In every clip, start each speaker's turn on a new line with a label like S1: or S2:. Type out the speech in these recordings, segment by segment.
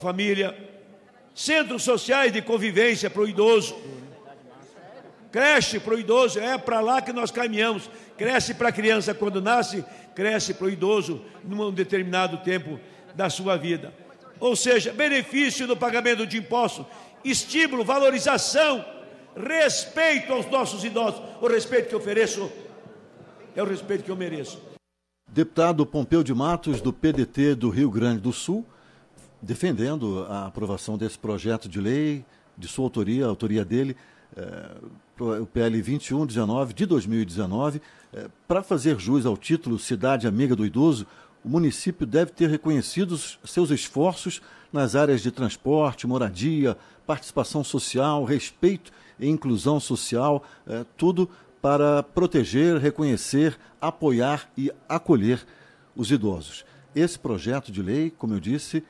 S1: família, centros sociais de convivência para o idoso, creche para o idoso, é para lá que nós caminhamos. Cresce para a criança quando nasce, cresce para o idoso num determinado tempo da sua vida. Ou seja, benefício no pagamento de impostos, estímulo, valorização, respeito aos nossos idosos. O respeito que eu ofereço é o respeito que eu mereço.
S2: Deputado Pompeu de Matos, do PDT do Rio Grande do Sul, defendendo a aprovação desse projeto de lei, de sua autoria, a autoria dele, o PL 2119 de 2019, para fazer jus ao título Cidade Amiga do Idoso, o município deve ter reconhecido seus esforços nas áreas de transporte, moradia, participação social, respeito e inclusão social, tudo para proteger, reconhecer, apoiar e acolher os idosos. Esse projeto de lei, como eu disse,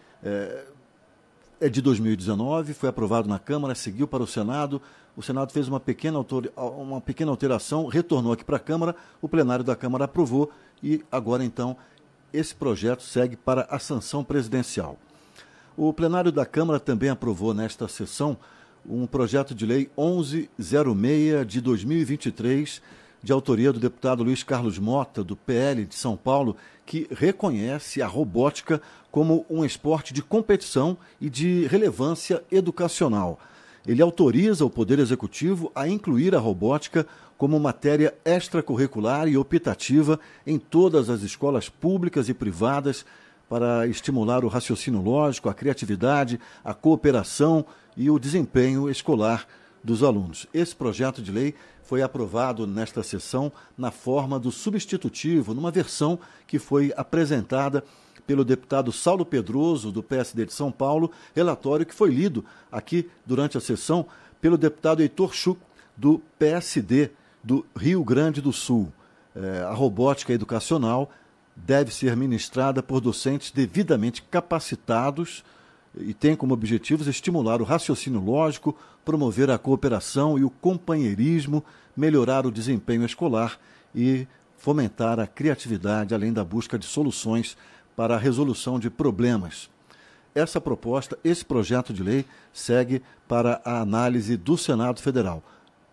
S2: é de 2019, foi aprovado na Câmara, seguiu para o Senado. O Senado fez uma pequena alteração, retornou aqui para a Câmara, o plenário da Câmara aprovou e agora, então, esse projeto segue para a sanção presidencial. O plenário da Câmara também aprovou nesta sessão um projeto de lei 1106 de 2023, de autoria do deputado Luiz Carlos Mota, do PL de São Paulo, que reconhece a robótica como um esporte de competição e de relevância educacional. Ele autoriza o Poder Executivo a incluir a robótica como matéria extracurricular e optativa em todas as escolas públicas e privadas para estimular o raciocínio lógico, a criatividade, a cooperação e o desempenho escolar dos alunos. Esse projeto de lei foi aprovado nesta sessão na forma do substitutivo, numa versão que foi apresentada pelo deputado Saulo Pedroso, do PSD de São Paulo, relatório que foi lido aqui durante a sessão pelo deputado Heitor Schuch, do PSD do Rio Grande do Sul. A robótica educacional deve ser ministrada por docentes devidamente capacitados e tem como objetivos estimular o raciocínio lógico, promover a cooperação e o companheirismo, melhorar o desempenho escolar e fomentar a criatividade, além da busca de soluções para a resolução de problemas. Essa proposta, esse projeto de lei, segue para a análise do Senado Federal.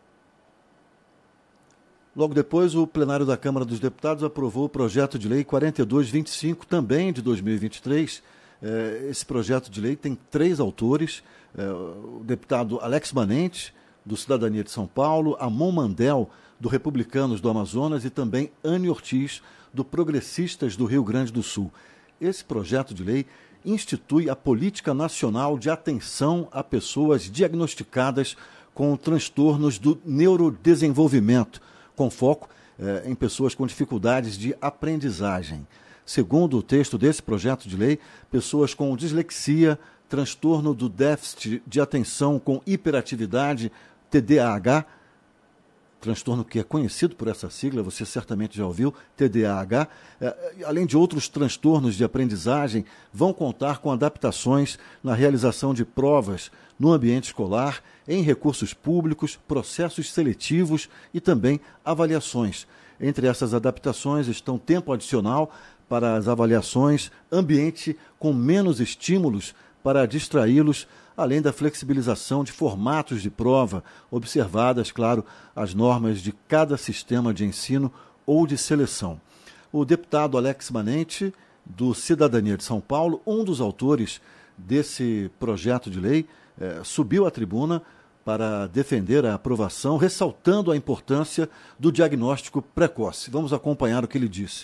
S2: Logo depois, o plenário da Câmara dos Deputados aprovou o projeto de lei 4225, também de 2023. Esse projeto de lei tem 3 autores, o deputado Alex Manente, do Cidadania de São Paulo, Amon Mandel, do Republicanos do Amazonas, e também Anne Ortiz, do Progressistas do Rio Grande do Sul. Esse projeto de lei institui a Política Nacional de Atenção a Pessoas Diagnosticadas com transtornos do neurodesenvolvimento, com foco em pessoas com dificuldades de aprendizagem. Segundo o texto desse projeto de lei, pessoas com dislexia, transtorno do déficit de atenção com hiperatividade, TDAH, transtorno que é conhecido por essa sigla, você certamente já ouviu, TDAH, além de outros transtornos de aprendizagem, vão contar com adaptações na realização de provas no ambiente escolar, em recursos públicos, processos seletivos e também avaliações. Entre essas adaptações estão tempo adicional para as avaliações, ambiente com menos estímulos para distraí-los, além da flexibilização de formatos de prova, observadas, claro, as normas de cada sistema de ensino ou de seleção. O deputado Alex Manente, do Cidadania de São Paulo, um dos autores desse projeto de lei, subiu à tribuna para defender a aprovação, ressaltando a importância do diagnóstico precoce. Vamos acompanhar o que ele disse.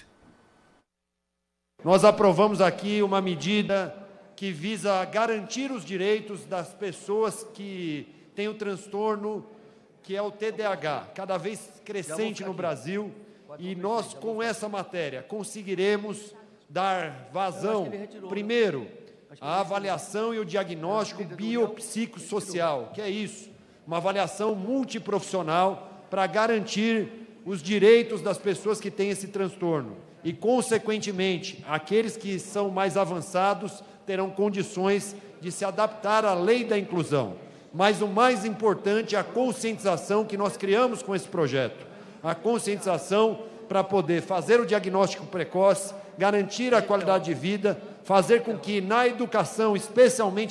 S3: Nós aprovamos aqui uma medida que visa garantir os direitos das pessoas que têm o transtorno que é o TDAH, cada vez crescente no Brasil, e nós, com essa matéria, conseguiremos dar vazão, primeiro, à avaliação e o diagnóstico biopsicossocial, que é isso, uma avaliação multiprofissional para garantir os direitos das pessoas que têm esse transtorno e, consequentemente, aqueles que são mais avançados terão condições de se adaptar à lei da inclusão. Mas o mais importante é a conscientização que nós criamos com esse projeto. A conscientização para poder fazer o diagnóstico precoce, garantir a qualidade de vida, fazer com que na educação, especialmente